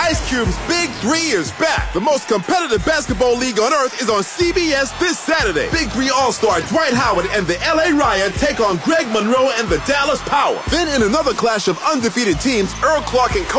Ice Cube's Big 3 is back. The most competitive basketball league on earth is on CBS this Saturday. Big 3 All-Star Dwight Howard and the LA Riot take on Greg Monroe and the Dallas Power. Then in another clash of undefeated teams, Earl Clark and